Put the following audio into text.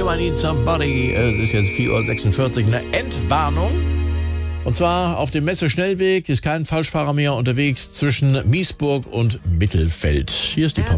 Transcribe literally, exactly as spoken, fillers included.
I Need Somebody. Es ist jetzt vier Uhr sechsundvierzig, eine Entwarnung. Und zwar auf dem Messeschnellweg ist kein Falschfahrer mehr unterwegs zwischen Miesburg und Mittelfeld. Hier ist die Pop.